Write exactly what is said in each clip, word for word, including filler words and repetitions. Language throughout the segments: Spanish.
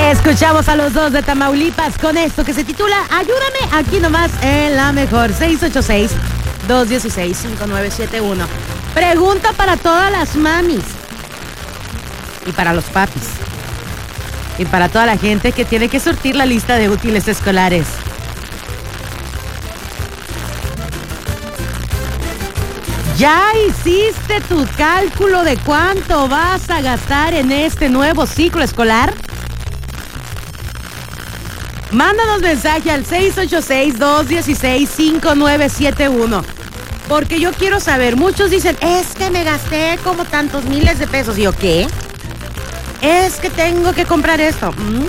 Escuchamos a los dos de Tamaulipas con esto que se titula Ayúdame, aquí nomás en la mejor. Seis ocho seis, dos uno seis, cinco nueve siete uno. Pregunta para todas las mamis y para los papis y para toda la gente que tiene que surtir la lista de útiles escolares. ¿Ya hiciste tu cálculo de cuánto vas a gastar en este nuevo ciclo escolar? Mándanos mensaje al seis ocho seis, dos uno seis, cinco nueve siete uno. Porque yo quiero saber, muchos dicen, es que me gasté como tantos miles de pesos. ¿Y yo qué? Es que tengo que comprar esto. ¿Mm?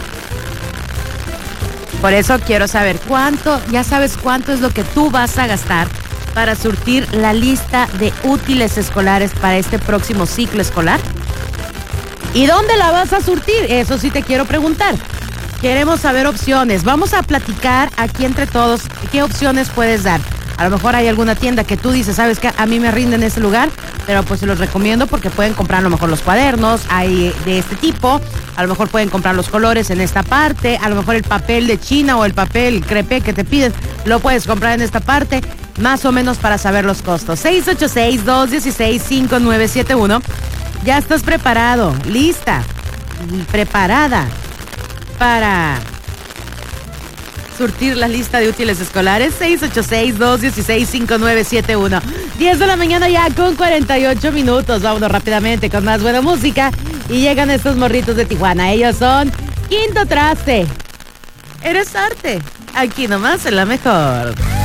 Por eso quiero saber cuánto, ya sabes cuánto es lo que tú vas a gastar para surtir la lista de útiles escolares para este próximo ciclo escolar. ¿Y dónde la vas a surtir? Eso sí te quiero preguntar. Queremos saber opciones. Vamos a platicar aquí entre todos qué opciones puedes dar. A lo mejor hay alguna tienda que tú dices, ¿sabes qué? A mí me rinde en ese lugar, pero pues se los recomiendo porque pueden comprar a lo mejor los cuadernos, hay de este tipo, a lo mejor pueden comprar los colores en esta parte, a lo mejor el papel de China o el papel crepé que te piden, lo puedes comprar en esta parte, más o menos para saber los costos. seis ocho seis, dos uno seis, cinco nueve siete uno. Ya estás preparado, lista, preparada para surtir la lista de útiles escolares. Seis ocho seis, dos uno seis, cinco nueve siete uno. diez de la mañana ya con cuarenta y ocho minutos. Vámonos rápidamente con más buena música. Y llegan estos morritos de Tijuana. Ellos son Quinto Traste. Eres arte. Aquí nomás en la mejor.